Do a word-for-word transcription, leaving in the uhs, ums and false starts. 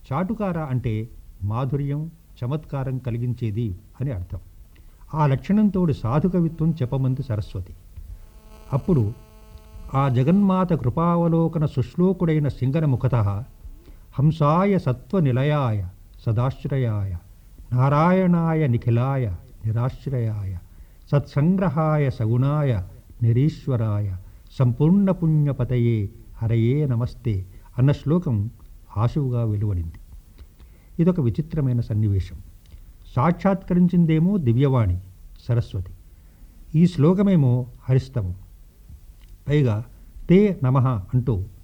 చాటుకార అంటే మాధుర్యం చమత్కారం కలిగించేది అని అర్థం. ఆ లక్షణంతో సాధుకవిత్వం చెప్పమంది సరస్వతి. అప్పుడు ఆ జగన్మాత కృపావలోకన సుశ్లోకుడైన సింగన ముఖతః హంసాయ సత్వనిలయాయ సదాశ్రయాయ నారాయణాయ నిఖిలాయ నిరాశ్రయాయ సత్సంగ్రహాయ సగుణాయ నిరీశ్వరాయ సంపూర్ణ పుణ్యపతయే హరయే నమస్తే అన్న శ్లోకం ఆశువుగా వెలువడింది. ఇదొక విచిత్రమైన సన్నివేశం. సాక్షాత్కరించిందేమో దివ్యవాణి సరస్వతి, ఈ శ్లోకమేమో హరిస్తవం. పైగా తే నమః అంటూ